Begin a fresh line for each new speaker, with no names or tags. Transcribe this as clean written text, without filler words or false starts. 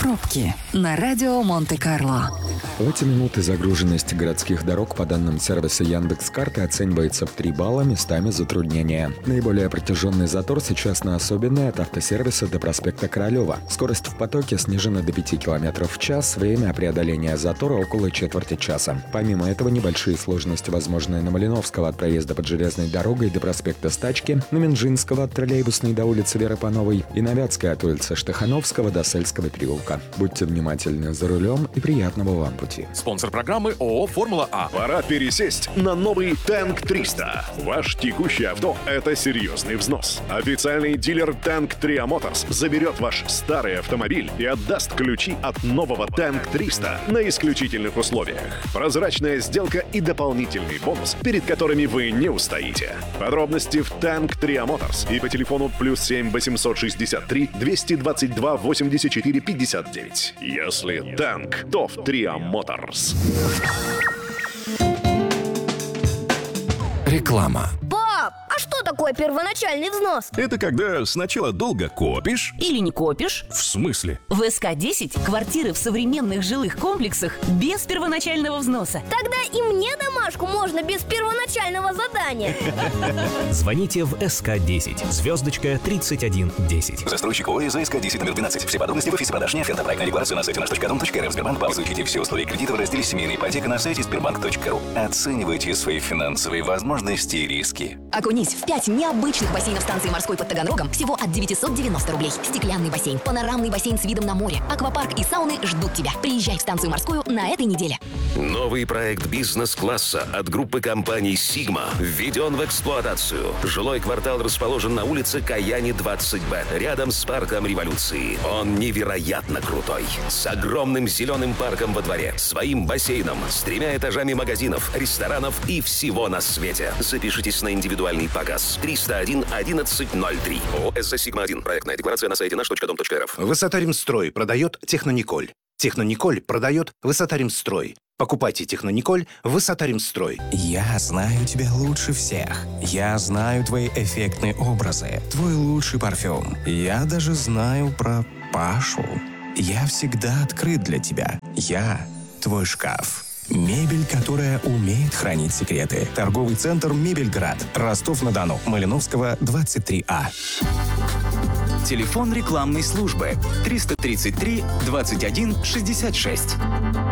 Пробки на радио Монте-Карло.
В эти минуты загруженность городских дорог по данным сервиса Яндекс.Карты оценивается в 3 балла, местами затруднения. Наиболее протяженный затор сейчас на Особенной от автосервиса до проспекта Королева. Скорость в потоке снижена до 5 км в час, время преодоления затора около четверти часа. Помимо этого, небольшие сложности возможны на Малиновского от проезда под железной дорогой до проспекта Стачки, на Минжинского от троллейбусной до улицы Веры Пановой и на Вятской от улицы Штахановского до Сельского переулка. Будьте внимательны за рулем и приятного вам пути.
Спонсор программы ООО «Формула А».
Пора пересесть на новый Танк 300. Ваш текущий авто – это серьезный взнос. Официальный дилер Танк Tria Motors заберет ваш старый автомобиль и отдаст ключи от нового Танк 300 на исключительных условиях. Прозрачная сделка и дополнительный бонус, перед которыми вы не устоите. Подробности в Танк Tria Motors и по телефону +7 863 222 84 59. Если танк, то в Tria Motors.
Реклама.
Пап, а что такое первоначальный взнос?
Это когда сначала долго копишь.
Или не копишь.
В смысле?
В СК-10 квартиры в современных жилых комплексах без первоначального взноса.
Тогда и мне домашку можно без первоначального задания.
Звоните в СК-10, звездочка 3110.
Застройщик ОС СК-10 номер 12. Все подробности в офисе продаж не проектная декларация на сайте наш.дом.рф. Сбербанк. Изучите все условия кредита в разделе «Семейная ипотека» на сайте sberbank.ru. Оценивайте свои финансовые возможности и риски.
Окунись в 5 необычных бассейнов станции морской под Таганрогом всего от 990 рублей. Стеклянный бассейн, панорамный бассейн с видом на море, аквапарк и сауны ждут тебя. Приезжай в станцию морскую на этой неделе.
Новый проект бизнес-класса от группы компаний «Сигма» введен в эксплуатацию. Жилой квартал расположен на улице Каяни 20Б, рядом с парком Революции. Он невероятно крутой. С огромным зеленым парком во дворе, своим бассейном, с 3 этажами магазинов, ресторанов и всего на свете. Запишитесь на индивидуальный показ. 301 1103. ОС «Сигма-1». Проектная декларация на сайте наш.дом.рф.
Высота-Ремстрой продает Технониколь. Технониколь продает Высота-Ремстрой. Покупайте Технониколь Высота-Ремстрой.
Я знаю тебя лучше всех. Я знаю твои эффектные образы, твой лучший парфюм. Я даже знаю про Пашу. Я всегда открыт для тебя. Я твой шкаф. Мебель, которая умеет хранить секреты. Торговый центр «Мебельград». Ростов-на-Дону. Малиновского, 23А.
Телефон рекламной службы 333 21 66.